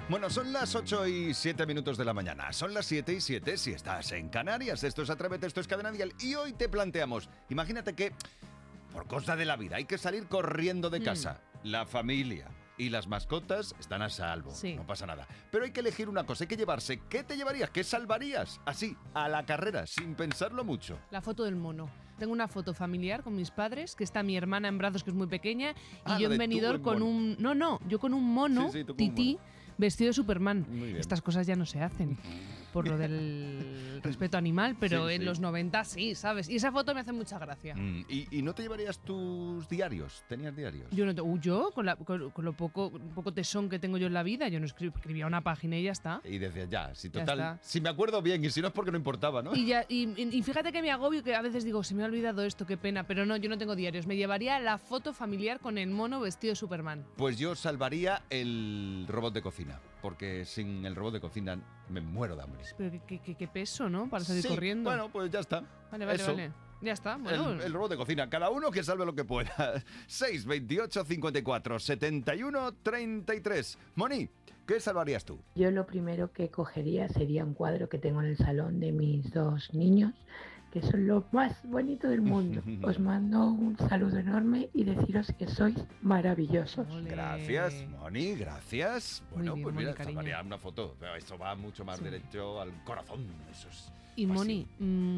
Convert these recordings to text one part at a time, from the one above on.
Bueno, son las 8:07 de la mañana. Son las 7:07 si estás en Canarias. Esto es Atrévete, esto es Cadena Dial. Y hoy te planteamos, imagínate que por cosa de la vida hay que salir corriendo de casa. La familia y las mascotas están a salvo, no pasa nada. Pero hay que elegir una cosa, hay que llevarse. ¿Qué te llevarías? ¿Qué salvarías? Así, a la carrera, sin pensarlo mucho. La foto del mono. Tengo una foto familiar con mis padres, que está mi hermana en brazos, que es muy pequeña, y yo en Benidorm con un... yo con un mono, Tití, vestido de Superman. Estas cosas ya no se hacen por lo del respeto animal, pero en los 90 sí, ¿sabes? Y esa foto me hace mucha gracia. ¿Y no te llevarías tus diarios? ¿Tenías diarios? Yo no yo con lo poco tesón que tengo yo en la vida, yo no escribía una página y ya está. Y decías, ya, si total, si me acuerdo bien, y si no es porque no importaba, ¿no? Y fíjate que me agobio, que a veces digo, se me ha olvidado esto, qué pena, pero no, yo no tengo diarios. Me llevaría la foto familiar con el mono vestido de Superman. Pues yo salvaría el robot de cocina, porque sin el robot de cocina me muero de hambre. Pero qué peso, ¿no? Para salir corriendo. Bueno, pues ya está. Vale. Ya está, bueno. El robot de cocina, cada uno que salve lo que pueda. 628 54 71 33. Moni, ¿qué salvarías tú? Yo lo primero que cogería sería un cuadro que tengo en el salón de mis dos niños, que son lo más bonito del mundo. Os mando un saludo enorme y deciros que sois maravillosos. Olé. Gracias, Moni, gracias. Bueno, bien, pues mira, Moni, salvaría una foto, pero esto va mucho más derecho al corazón. Eso es y Moni,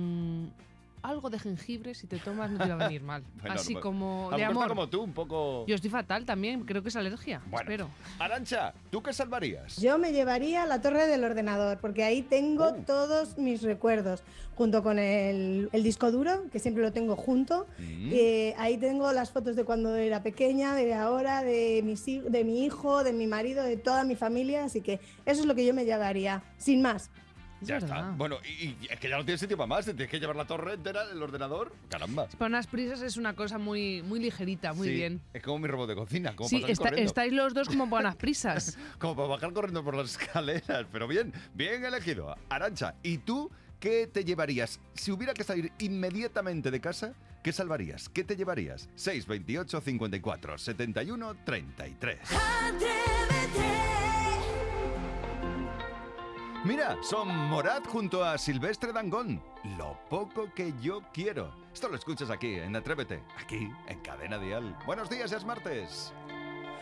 algo de jengibre, si te tomas, no te va a venir mal. Bueno, así no, como de amor. Como tú, un poco... Yo estoy fatal también, creo que es alergia. Bueno, espero. Arantxa, ¿tú qué salvarías? Yo me llevaría la torre del ordenador, porque ahí tengo todos mis recuerdos, junto con el disco duro, que siempre lo tengo junto. Ahí tengo las fotos de cuando era pequeña, de ahora, de mi hijo, de mi marido, de toda mi familia, así que eso es lo que yo me llevaría, sin más. Ya está. Bueno, y es que ya no tienes sitio para más. Tienes que llevar la torre entera del ordenador. Caramba. Para unas prisas es una cosa muy ligerita, muy bien. Es como mi robot de cocina. Como sí, estáis los dos como para unas prisas. Como para bajar corriendo por las escaleras. Pero bien elegido. Arantxa, ¿y tú qué te llevarías? Si hubiera que salir inmediatamente de casa, ¿qué salvarías? ¿Qué te llevarías? 628 54 71 33. Mira, son Morat junto a Silvestre Dangond. Lo poco que yo quiero. Esto lo escuchas aquí, en Atrévete, aquí, en Cadena Dial. Buenos días, es martes.